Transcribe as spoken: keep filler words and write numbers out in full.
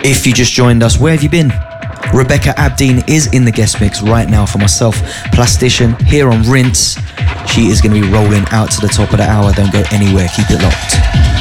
If you just joined us, where have you been? Rebecca Abdeen is in the guest mix right now for myself, Plastician, here on Rinse. She is going to be rolling out to the top of the hour. Don't go anywhere. Keep it locked.